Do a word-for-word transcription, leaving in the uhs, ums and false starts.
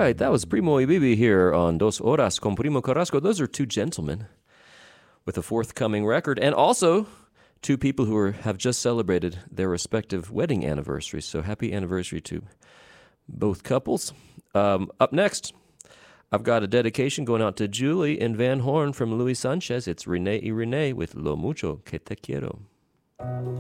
right, that was Primo y Bibi here on Dos Horas con Primo Carrasco. Those are two gentlemen with a forthcoming record, and also two people who are, have just celebrated their respective wedding anniversaries. So happy anniversary to both couples. Um, up next, I've got a dedication going out to Julie in Van Horn from Luis Sanchez. It's Rene y Rene with Lo Mucho Que Te Quiero.